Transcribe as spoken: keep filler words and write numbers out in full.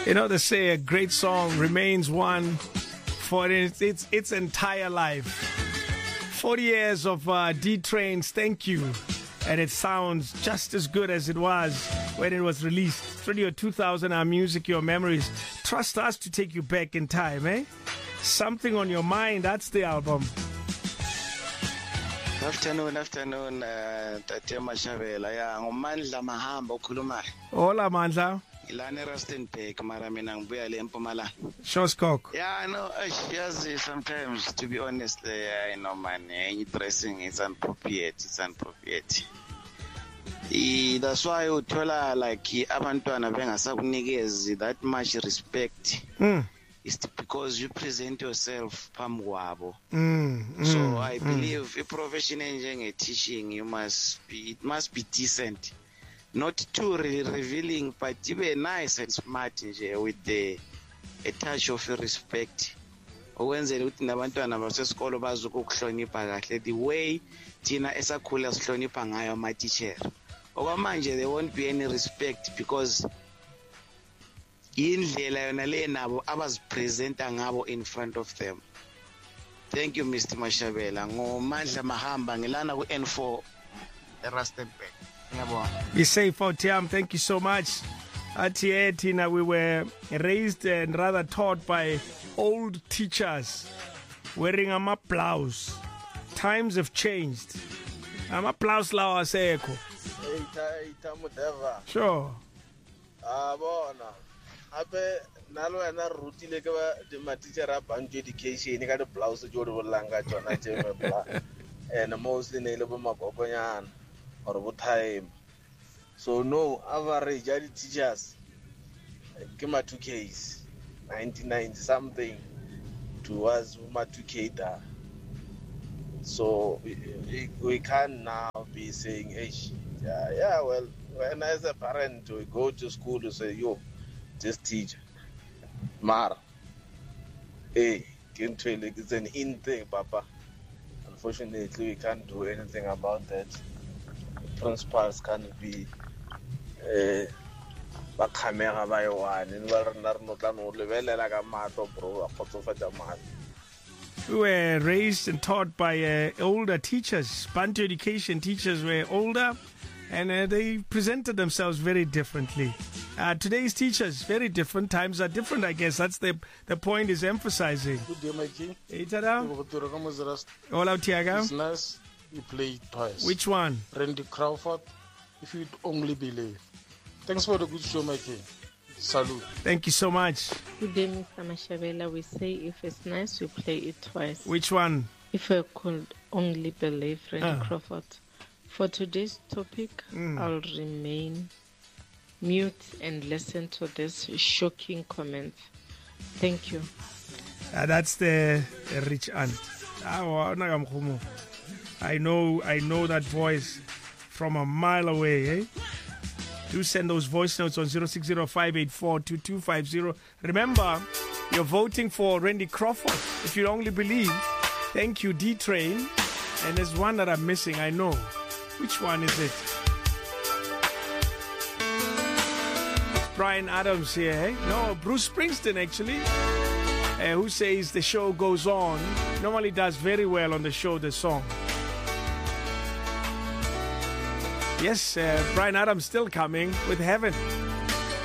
You know, they say a great song remains one for its its, its entire life. forty years of uh, D-Train's Thank You, and it sounds just as good as it was when it was released. Radio two thousand, our music, your memories. Trust us to take you back in time, eh? Something on Your Mind, that's the album. Afternoon, afternoon, uh, Tate Mashabela. Yeah, ngumandla Mahamba okhulumayo. Hola, Mandla. Ilana Rustenburg, mara mina ngibuya le Mpumalanga. Shoskok. Yeah, I know, yazi sometimes, to be honest, uh, you know, man, any dressing is inappropriate, it's inappropriate. I, that's why uthola like abantwana bengasakunikezi that much respect. Mm. It's because you present yourself phambi kwabo. Mm, mm, so I mm. believe a profession njenge teaching, you must be, it must be decent, not too re revealing, but even nice and smart nje, with the a touch of respect. Okwenzela ukuthi nabantwana basesikolo bazokuhlonipha kahle the way thina esakhula sihlonipha ngayo ama teacher. Okwamanje there won't be any respect because indlela yona le nabo abazipresenta ngabo in front of them. Thank you, Mister Mashabela. Ngomandla Mahamba ngilana ku N four eRustenburg. Ngiyabonga. Be safe out here. Thank you so much. At here, Tina, we were raised and rather taught by old teachers wearing a blouse. Times have changed. I'm a blouse lawa seko. Sure. Ah, bona. Abe nalo yana ruti le ka de ma teacher a bank education ka de blouse jo de bolanga tsona tse me bla. And mostly ne le bo makokonyana or bo time. So no average ya di teachers ke ma two Ks ninety-nine something towards ma two K da. So we, we can now be saying hey, yeah, yeah, well, when as a parent we go to school to say yo just teach Mara. Hey, it's an in thing, Papa. Unfortunately, we can't do anything about that. Principals can't be a camera by one, and we're not not like a matter, bro. We were raised and taught by uh, older teachers. Bantu education teachers were older, and uh, they presented themselves very differently. Uh, today's teachers, very different. Times are different, I guess. That's the the point is emphasizing. Good day, Mikey. Hey, tada. All out, Tiago. It's nice. You played twice. Which one? Randy Crawford, If You'd Only Believe. Thanks for the good show, Mikey. Salute. Thank you so much. Good day, Mister Mashabela. We say if it's nice, we play it twice. Which one? If I could only believe, Randy Ah. Crawford. For today's topic, Mm. I'll remain mute and listen to this shocking comment. Thank you. Uh, that's the, the rich aunt. Ah, I know, I know that voice from a mile away. Eh? Do send those voice notes on zero six zero five eight four two two five zero. Remember, you're voting for Randy Crawford. If you only believe, thank you, D-Train. And there's one that I'm missing, I know. Which one is it? Brian Adams here, eh? No, Bruce Springsteen, actually. Uh, who says the show goes on. Normally does very well on the show, the song. Yes, uh, Brian Adams still coming with Heaven.